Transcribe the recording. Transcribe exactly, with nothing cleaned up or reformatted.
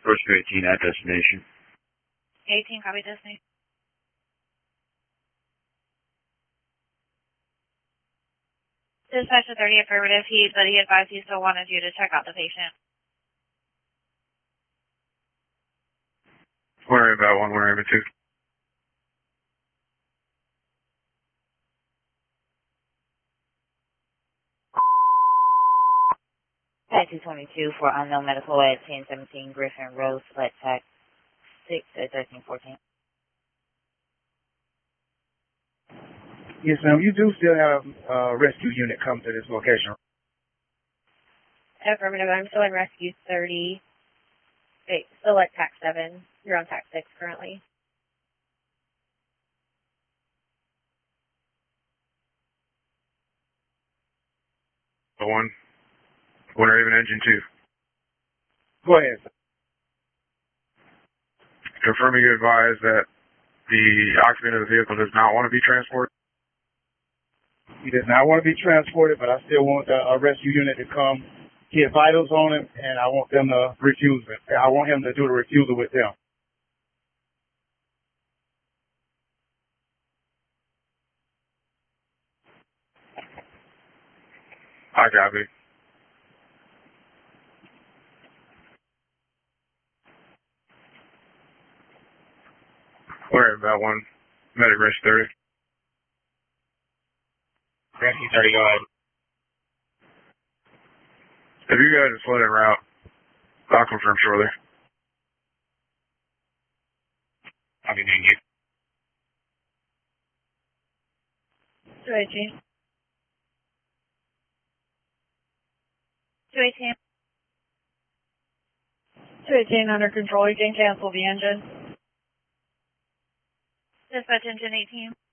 Rescue eighteen at destination. eighteen, copy destination. Dispatch to thirty, affirmative. He, but he advised he still wanted you to check out the patient. Worry about one, worry about two. two twenty-two for unknown medical at ten seventeen Griffin Road, flat tax six at thirteen fourteen. Yes, ma'am. You do still have a rescue unit come to this location. Affirmative. I'm still in rescue thirty. Wait, still at tax seven. You're on tax six currently. The one. Winter Haven engine two. Go ahead, sir. Confirming you advise that the occupant of the vehicle does not want to be transported. He does not want to be transported, but I still want the uh, rescue unit to come get vitals on him, and I want them to refuse it. I want him to do the refusal with them. I copy. Worry about one. Medic rescue thirty. Rescue thirty, go ahead. If you guys are flooding route, I'll confirm shortly. Copy, thank you. two eighteen. two eighteen. two eighteen under control. You can cancel the engine. Dispatch engine eighteen.